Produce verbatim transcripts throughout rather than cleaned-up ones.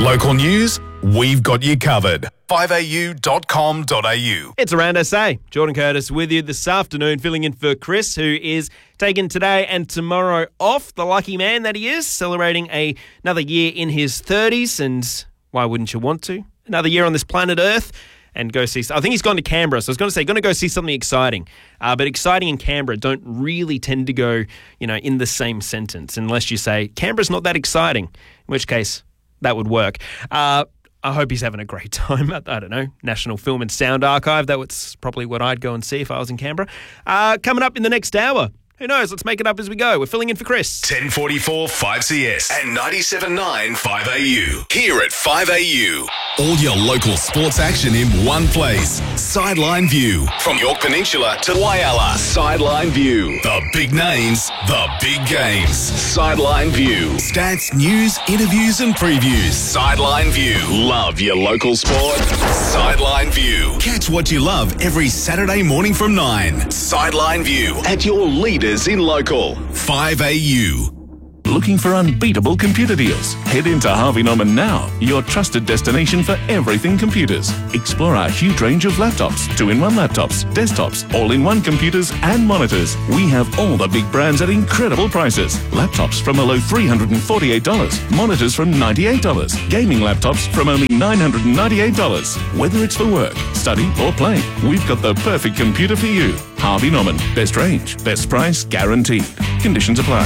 Local news, we've got you covered. five a u dot com dot a u. It's Around S A. Jordan Curtis with you this afternoon, filling in for Chris, who is taking today and tomorrow off. The lucky man that he is, celebrating a, another year in his thirties. And why wouldn't you want to? Another year on this planet Earth. And go see, I think he's gone to Canberra. So I was going to say, going to go see something exciting. Uh, but exciting and Canberra don't really tend to go, you know, in the same sentence, unless you say, Canberra's not that exciting, in which case that would work. Uh, I hope he's having a great time at, I don't know, National Film and Sound Archive. That was probably what I'd go and see if I was in Canberra. Uh, coming up in the next hour. Who knows? Let's make it up as we go. We're filling in for Chris. ten forty-four five C S and ninety-seven point nine five A U. Here at five A U. All your local sports action in one place. Sideline View. From York Peninsula to Whyalla. Sideline View. The big names, the big games. Sideline View. Stats, news, interviews and previews. Sideline View. Love your local sport? Sideline View. Catch what you love every Saturday morning from nine. Sideline View. At your leaders in local. five A U. Looking for unbeatable computer deals? Head into Harvey Norman now, your trusted destination for everything computers. Explore our huge range of laptops, two-in-one laptops, desktops, all-in-one computers and monitors. We have all the big brands at incredible prices. Laptops from a low three hundred forty-eight dollars, monitors from ninety-eight dollars, gaming laptops from only nine hundred ninety-eight dollars. Whether it's for work, study or play, we've got the perfect computer for you. Harvey Norman, best range, best price guaranteed. Conditions apply.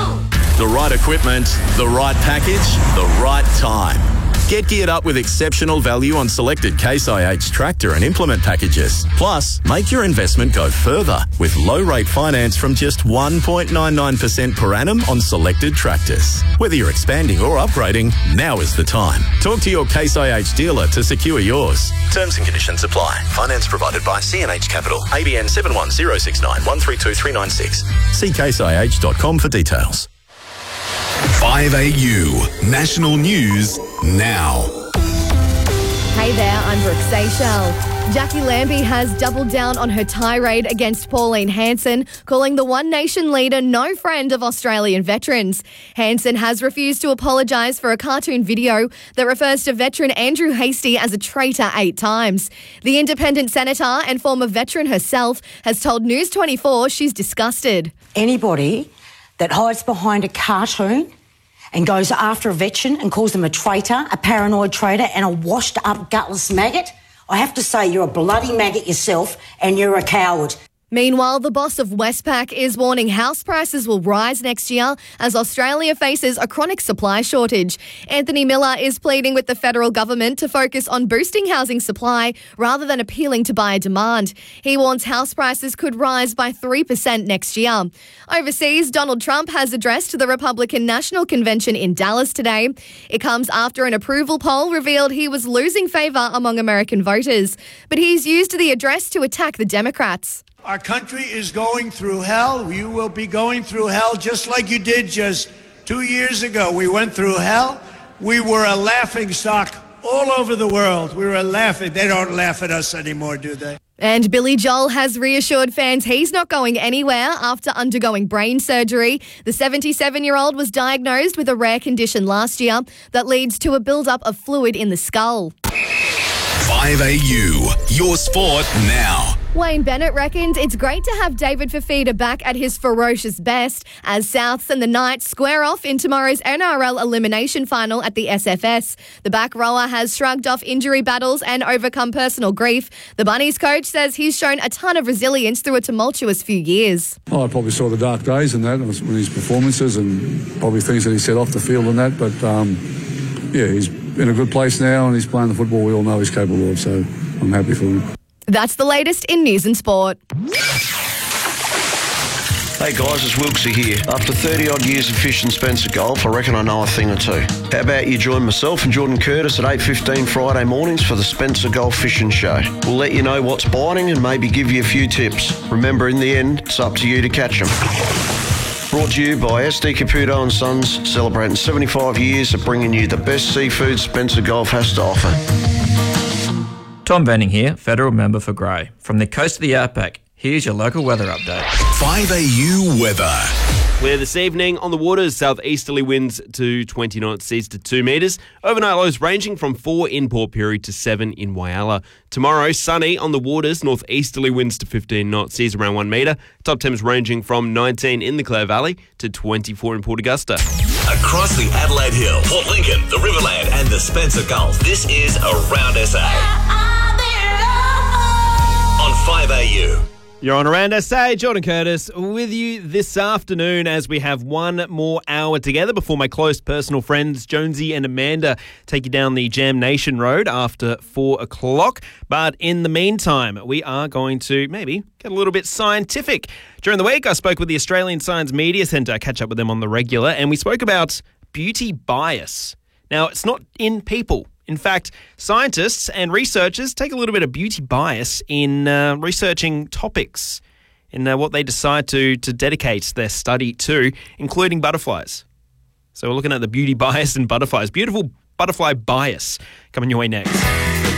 The right equipment, the right package, the right time. Get geared up with exceptional value on selected Case I H tractor and implement packages. Plus, make your investment go further with low-rate finance from just one point nine nine percent per annum on selected tractors. Whether you're expanding or upgrading, now is the time. Talk to your Case I H dealer to secure yours. Terms and conditions apply. Finance provided by C N H Capital. A B N seven one zero six nine one three two three nine six. See case I H dot com for details. five A U. National News now. Hey there, I'm Brooke Seychelles. Jackie Lambie has doubled down on her tirade against Pauline Hanson, calling the One Nation leader no friend of Australian veterans. Hanson has refused to apologise for a cartoon video that refers to veteran Andrew Hastie as a traitor eight times. The independent senator and former veteran herself has told News twenty-four she's disgusted. Anybody that hides behind a cartoon and goes after a veteran and calls them a traitor, a paranoid traitor and a washed-up gutless maggot, I have to say you're a bloody maggot yourself and you're a coward. Meanwhile, the boss of Westpac is warning house prices will rise next year as Australia faces a chronic supply shortage. Anthony Miller is pleading with the federal government to focus on boosting housing supply rather than appealing to buyer demand. He warns house prices could rise by three percent next year. Overseas, Donald Trump has addressed the Republican National Convention in Dallas today. It comes after an approval poll revealed he was losing favour among American voters. But he's used the address to attack the Democrats. Our country is going through hell. You will be going through hell just like you did just two years ago. We went through hell. We were a laughing stock all over the world. We were laughing. They don't laugh at us anymore, do they? And Billy Joel has reassured fans he's not going anywhere after undergoing brain surgery. The seventy-seven-year-old was diagnosed with a rare condition last year that leads to a build-up of fluid in the skull. five A U. Your sport now. Wayne Bennett reckons it's great to have David Fifita back at his ferocious best as Souths and the Knights square off in tomorrow's N R L elimination final at the S F S. The back rower has shrugged off injury battles and overcome personal grief. The Bunnies coach says he's shown a ton of resilience through a tumultuous few years. Oh, I probably saw the dark days and that, and his performances and probably things that he said off the field and that, but um, yeah, he's in a good place now and he's playing the football we all know he's capable of, so I'm happy for him. That's the latest in news and sport. Hey guys, it's Wilkesy here. After thirty odd years of fishing Spencer Golf, I reckon I know a thing or two. How about you join myself and Jordan Curtis at eight fifteen Friday mornings for the Spencer Golf Fishing Show. We'll let you know what's biting and maybe give you a few tips. Remember, in the end, it's up to you to catch them. Brought to you by S D Caputo and Sons, celebrating seventy-five years of bringing you the best seafood Spencer Golf has to offer. Tom Benning here, Federal Member for Grey. From the coast of the outback, here's your local weather update. five A U weather. Clear this evening on the waters, southeasterly winds to twenty knots, seas to two metres. Overnight lows ranging from four in Port Pirie to seven in Whyalla. Tomorrow, sunny on the waters, northeasterly winds to fifteen knots, seas around one metre. Top temps ranging from nineteen in the Clare Valley to twenty-four in Port Augusta. Across the Adelaide Hill, Port Lincoln, the Riverland and the Spencer Gulf, this is Around S A on five A U. You're on Around S A, Jordan Curtis with you this afternoon as we have one more hour together before my close personal friends Jonesy and Amanda take you down the Jam Nation Road after four o'clock. But in the meantime, we are going to maybe get a little bit scientific. During the week, I spoke with the Australian Science Media Centre. I catch up with them on the regular, and we spoke about beauty bias. Now, it's not in people. In fact, scientists and researchers take a little bit of beauty bias in uh, researching topics in uh, what they decide to to dedicate their study to, including butterflies. So we're looking at the beauty bias in butterflies. Beautiful butterfly bias coming your way next.